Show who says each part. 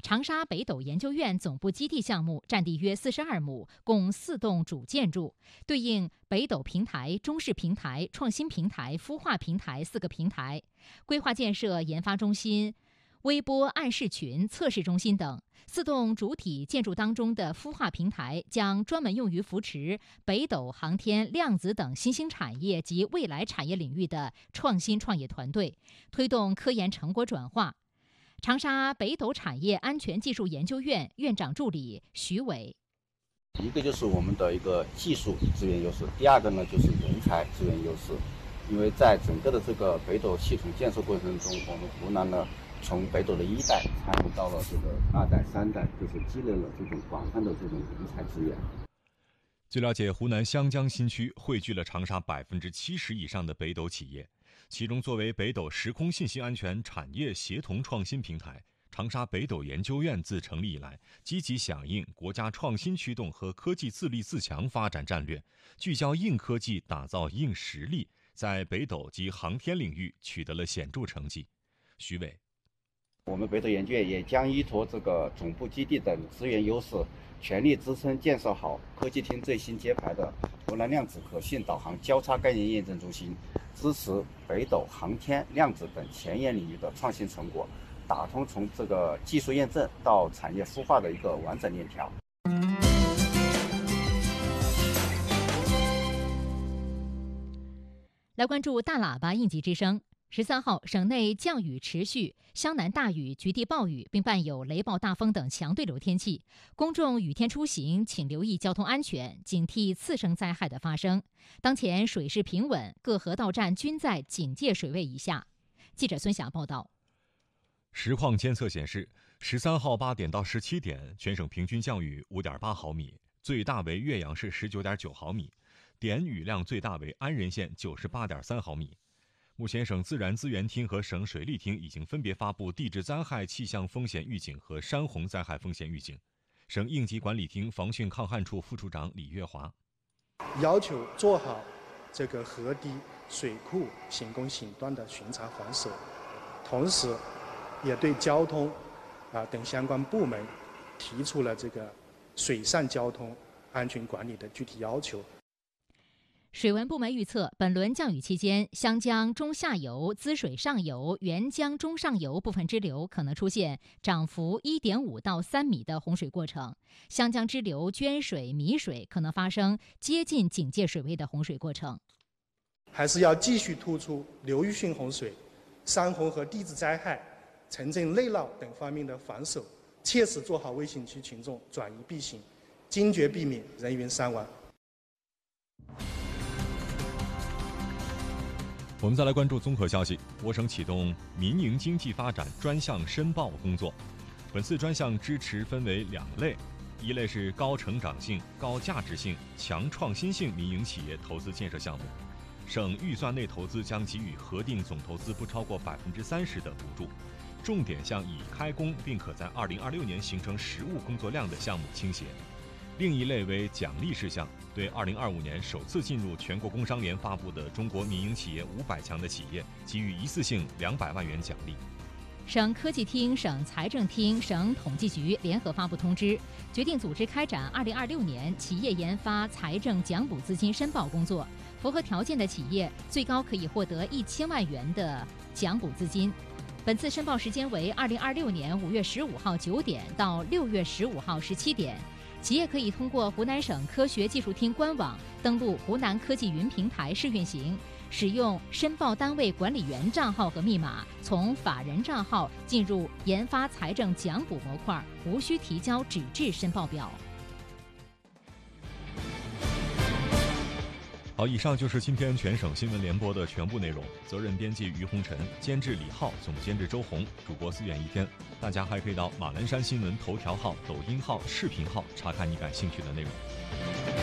Speaker 1: 长沙北斗研究院总部基地项目占地约42亩，共4栋主建筑，对应北斗平台、中视平台、创新平台、孵化平台4个平台，规划建设研发中心、微波暗示群、测试中心等。4栋主体建筑当中的孵化平台将专门用于扶持北斗、航天、量子等新兴产业及未来产业领域的创新创业团队，推动科研成果转化。长沙北斗产业安全技术研究院院长助理徐伟：
Speaker 2: 一个就是我们的一个技术资源优势，第二个呢就是人才资源优势。因为在整个的这个北斗系统建设过程中，我们湖南呢从北斗的1代参与到了这个2代、3代，就是积累了这种广泛的这种人才资源。
Speaker 3: 据了解，湖南湘江新区汇聚了长沙70%以上的北斗企业，其中作为北斗时空信息安全产业协同创新平台，长沙北斗研究院自成立以来，积极响应国家创新驱动和科技自立自强发展战略，聚焦硬科技，打造硬实力，在北斗及航天领域取得了显著成绩。徐伟：
Speaker 2: 我们北斗研究院也将依托这个总部基地等资源优势，全力支撑建设好科技厅最新揭牌的湖南量子可信导航交叉概念验证中心，支持北斗、航天、量子等前沿领域的创新成果，打通从这个技术验证到产业孵化的一个完整链条。
Speaker 1: 来关注大喇叭应急之声。13号，省内降雨持续，湘南大雨、局地暴雨，并伴有雷暴大风等强对流天气。公众雨天出行，请留意交通安全，警惕次生灾害的发生。当前水势平稳，各河道站均在警戒水位以下。记者孙霞报道。
Speaker 3: 实况监测显示，13号8点到17点，全省平均降雨5.8毫米，最大为岳阳市19.9毫米，点雨量最大为安仁县98.3毫米。目前，省自然资源厅和省水利厅已经分别发布地质灾害气象风险预警和山洪灾害风险预警。省应急管理厅防汛抗旱处副处长李月华：
Speaker 4: 要求做好这个河堤、水库行宫行段的巡查防守，同时也对交通等相关部门提出了这个水上交通安全管理的具体要求。
Speaker 1: 水文部门预测，本轮降雨期间，湘江中下游、滋水上游、沅江中上游部分支流可能出现涨幅1.5到3米的洪水过程，湘江支流涓水、迷水可能发生接近警戒水位的洪水过程。
Speaker 4: 还是要继续突出流域性洪水、山洪和地质灾害、城镇内涝等方面的防守，切实做好危险区群众转移避险，坚决避免人员伤亡。
Speaker 3: 我们再来关注综合消息。我省启动民营经济发展专项申报工作。本次专项支持分为2类，一类是高成长性、高价值性、强创新性民营企业投资建设项目，省预算内投资将给予核定总投资不超过30%的补助，重点向已开工并可在2026年形成实务工作量的项目倾斜。另一类为奖励事项，对2025年首次进入全国工商联发布的中国民营企业500强的企业给予一次性200万元奖励。
Speaker 1: 省科技厅、省财政厅、省统计局联合发布通知，决定组织开展2026年企业研发财政奖补资金申报工作，符合条件的企业最高可以获得1000万元的奖补资金。本次申报时间为2026年5月15号9点到6月15号17点。企业可以通过湖南省科学技术厅官网登录湖南科技云平台试运行，使用申报单位管理员账号和密码，从法人账号进入研发财政奖补模块，无需提交纸质申报表。
Speaker 3: 好，以上就是今天全省新闻联播的全部内容。责任编辑于红尘，监制李浩，总监制周红，主播思远一天。大家还可以到马栏山新闻头条号、抖音号、视频号查看你感兴趣的内容。